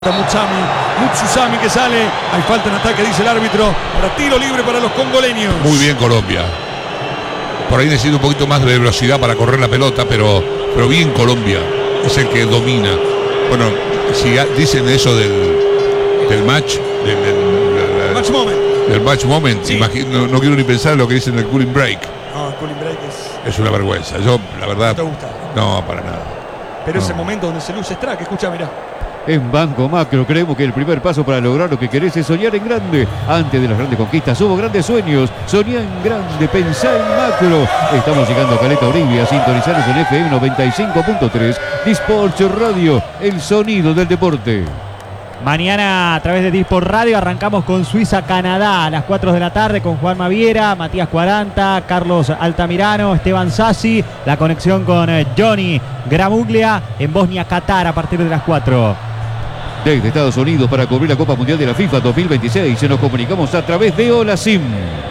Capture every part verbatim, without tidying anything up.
Mutsami, Mutsusami que sale, hay falta en ataque, dice el árbitro, para tiro libre para los congoleños. Muy bien Colombia. Por ahí necesita un poquito más de velocidad para correr la pelota, pero, pero bien Colombia, es el que domina. Bueno, si dicen eso del, del match, del, del, del, match moment. Del match moment, sí. Imagino, no, no quiero ni pensar en lo que dicen del cooling break. No, el cooling break es... Es una vergüenza, yo la verdad... ¿No te gusta? No, para nada. Pero no. Ese momento donde se luce Strack, escucha, mirá. En Banco Macro creemos que el primer paso para lograr lo que querés es soñar en grande. Antes de las grandes conquistas hubo grandes sueños. Soñá en grande, pensá en macro. Estamos llegando a Caleta Olivia, sintonizaros en F M noventa y cinco punto tres. Disport Radio, el sonido del deporte. Mañana a través de Disport Radio arrancamos con Suiza-Canadá a las cuatro de la tarde con Juan Maviera, Matías Cuaranta, Carlos Altamirano, Esteban Sassi. La conexión con Johnny Gramuglia en Bosnia-Qatar a partir de las cuatro. Desde Estados Unidos para cubrir la Copa Mundial de la FIFA dos mil veintiséis nos comunicamos a través de Hola Sim.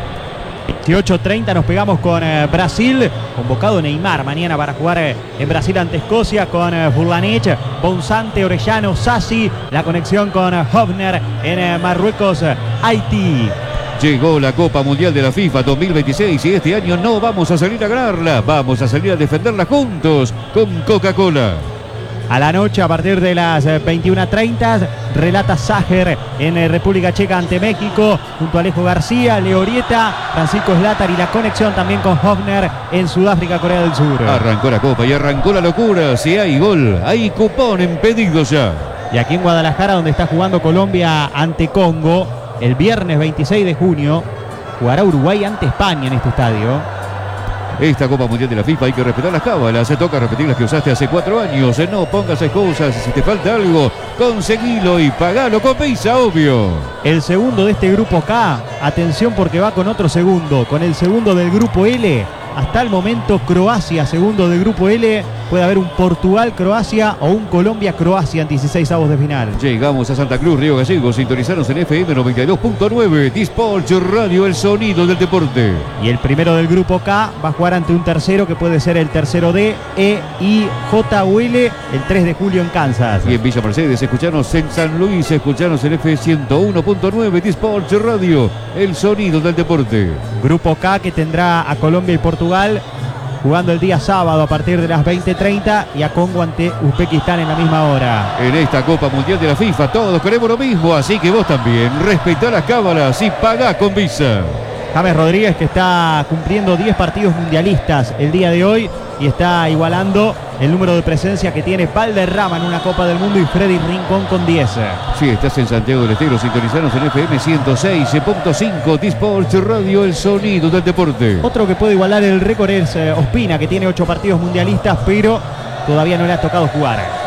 dieciocho treinta nos pegamos con eh, Brasil, convocado Neymar mañana para jugar eh, en Brasil ante Escocia con eh, Furlanich, Bonsante, Orellano, Sassi. La conexión con eh, Hofner en eh, Marruecos, eh, Haití. Llegó la Copa Mundial de la FIFA dos mil veintiséis y este año no vamos a salir a ganarla, vamos a salir a defenderla juntos con Coca-Cola. A la noche, a partir de las veintiuna treinta, relata Sager en República Checa ante México, junto a Alejo García, Leo Orieta, Francisco Zlatar y la conexión también con Hofner en Sudáfrica, Corea del Sur. Arrancó la Copa y arrancó la locura. Si hay gol, hay cupón en pedido ya. Y aquí en Guadalajara, donde está jugando Colombia ante Congo, el viernes veintiséis de junio, jugará Uruguay ante España en este estadio. Esta Copa Mundial de la FIFA hay que respetar las cábalas. Se toca repetir las que usaste hace cuatro años. No pongas excusas. Si te falta algo, conseguilo y pagalo con Visa, obvio. El segundo de este grupo K, atención porque va con otro segundo, con el segundo del grupo L. Hasta el momento Croacia, segundo del grupo L. Puede haber un Portugal-Croacia o un Colombia-Croacia en dieciséis avos de final. Llegamos a Santa Cruz, Río Gallegos. Sintonizaron en F M noventa y dos punto nueve. Disport Radio, el sonido del deporte. Y el primero del grupo K va a jugar ante un tercero que puede ser el tercero D, E, I, J o L el tres de julio en Kansas. Y en Villa Mercedes, escuchanos en San Luis, escuchanos en F ciento uno punto nueve. Disport Radio, el sonido del deporte. Grupo K que tendrá a Colombia y Portugal jugando el día sábado a partir de las veinte treinta y a Congo ante Uzbekistán en la misma hora. En esta Copa Mundial de la FIFA todos queremos lo mismo, así que vos también respetá las cábalas y pagá con Visa. James Rodríguez, que está cumpliendo diez partidos mundialistas el día de hoy y está igualando el número de presencia que tiene Valderrama en una Copa del Mundo y Freddy Rincón con diez. Sí, estás en Santiago del Estero, sintonizanos en F M ciento seis punto cinco. Disport Radio, el sonido del deporte. Otro que puede igualar el récord es eh, Ospina, que tiene ocho partidos mundialistas, pero todavía no le ha tocado jugar.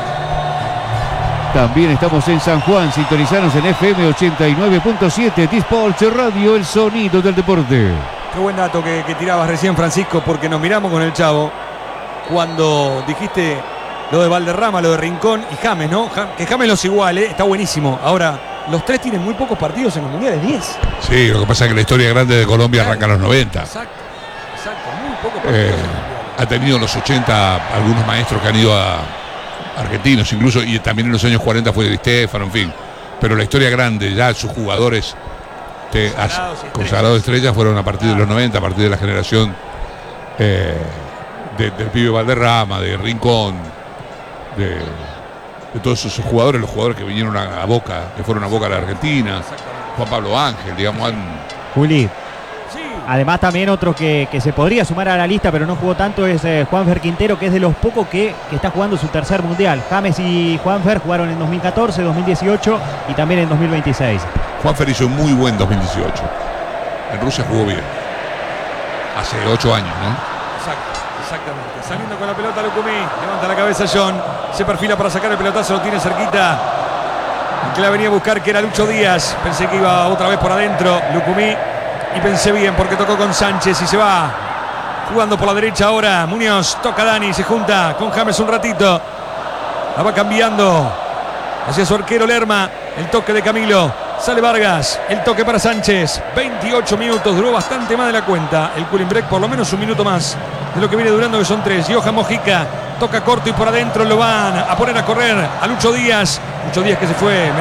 También estamos en San Juan, sintonizanos en F M ochenta y nueve punto siete. Disport Radio, el sonido del deporte. Qué buen dato que, que tirabas recién, Francisco, porque nos miramos con el Chavo cuando dijiste lo de Valderrama, lo de Rincón y James, ¿no? Que James los iguale, está buenísimo. Ahora, los tres tienen muy pocos partidos en los mundiales, diez. Sí, lo que pasa es que la historia grande de Colombia arranca en los noventa. Exacto, exacto, muy pocos partidos. Eh, ha tenido en los ochenta algunos maestros que han ido a argentinos incluso, y también en los años cuarenta fue Di Stéfano, en fin. Pero la historia grande, ya sus jugadores te, consagrados, as, consagrados estrellas fueron a partir de los noventa, a partir de la generación eh, de, del pibe Valderrama, de Rincón, de, de todos esos jugadores, los jugadores que vinieron a, a Boca, que fueron a Boca a la Argentina, Juan Pablo Ángel, digamos. Han... Juli. Además también otro que, que se podría sumar a la lista pero no jugó tanto es eh, Juanfer Quintero, que es de los pocos que, que está jugando su tercer mundial. James y Juanfer jugaron en dos mil catorce, dos mil dieciocho y también en dos mil veintiséis. Juanfer hizo un muy buen dos mil dieciocho. En Rusia jugó bien. Hace ocho años, ¿no? Exacto, exactamente. Saliendo con la pelota Lucumí, levanta la cabeza John, se perfila para sacar el pelotazo, lo tiene cerquita. El que la venía a buscar, que era Lucho Díaz. Pensé que iba otra vez por adentro Lucumí. Y pensé bien porque tocó con Sánchez y se va jugando por la derecha ahora. Muñoz toca Dani, se junta con James un ratito. La va cambiando hacia su arquero Lerma. El toque de Camilo. Sale Vargas. El toque para Sánchez. veintiocho minutos. Duró bastante más de la cuenta. El cooling break por lo menos un minuto más de lo que viene durando, que son tres. Johan Mojica toca corto y por adentro lo van a poner a correr a Lucho Díaz. Lucho Díaz que se fue.